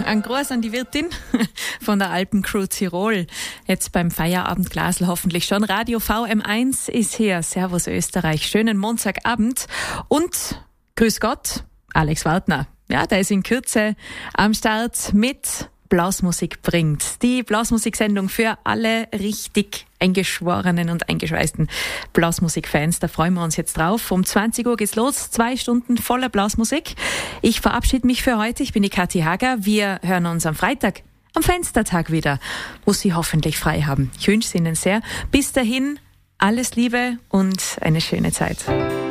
Ein Gruß an die Wirtin von der Alpencrew Tirol. Jetzt beim Feierabendglasl hoffentlich schon. Radio VM1 ist hier. Servus Österreich. Schönen Montagabend. Und grüß Gott, Alex Wartner. Ja, der ist in Kürze am Start mit Blasmusik bringt. Die Blasmusiksendung für alle richtig eingeschworenen und eingeschweißten Blasmusikfans. Da freuen wir uns jetzt drauf. Um 20 Uhr geht's los. 2 Stunden voller Blasmusik. Ich verabschiede mich für heute. Ich bin die Kathi Hager. Wir hören uns am Freitag, am Fenstertag wieder, wo Sie hoffentlich frei haben. Ich wünsche es Ihnen sehr. Bis dahin, alles Liebe und eine schöne Zeit.